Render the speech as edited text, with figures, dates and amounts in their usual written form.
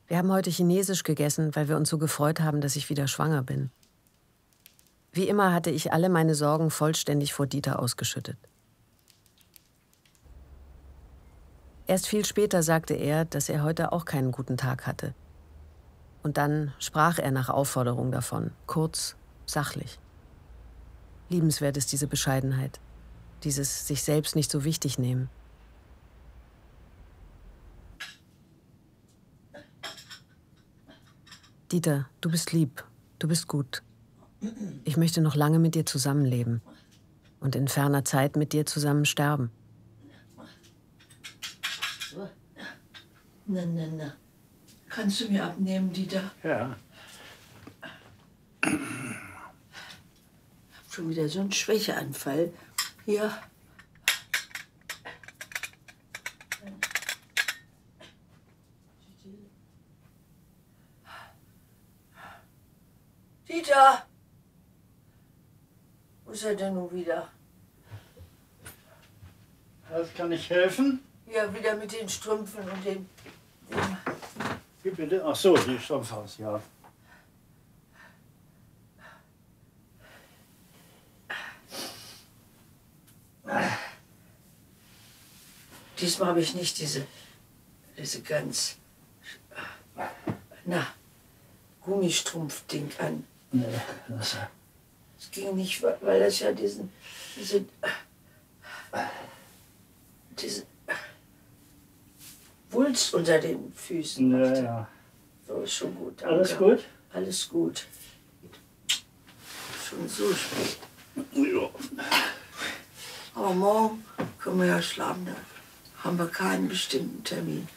Wir haben heute Chinesisch gegessen, weil wir uns so gefreut haben, dass ich wieder schwanger bin. Wie immer hatte ich alle meine Sorgen vollständig vor Dieter ausgeschüttet. Erst viel später sagte er, dass er heute auch keinen guten Tag hatte. Und dann sprach er nach Aufforderung davon, kurz, sachlich. Liebenswert ist diese Bescheidenheit, dieses sich selbst nicht so wichtig nehmen. Dieter, du bist lieb, du bist gut. Ich möchte noch lange mit dir zusammenleben und in ferner Zeit mit dir zusammen sterben. Na. Kannst du mir abnehmen, Dieter? Ja. Ich hab schon wieder so einen Schwächeanfall. Hier. Dieter! Wo ist er denn nun wieder? Was kann ich helfen? Ja, wieder mit den Strümpfen und dem... Wie bitte? Ach so, die Strumpfhaus, ja. Diesmal habe ich nicht diese ganz... Gummistrumpfding an. Nee, das... Es ging nicht, weil das ja diese Wulst unter den Füßen machte. Ja. So ist schon gut. Danke. Alles gut? Alles gut. Schon so spät. Ja. Aber morgen können wir ja schlafen. Da haben wir keinen bestimmten Termin.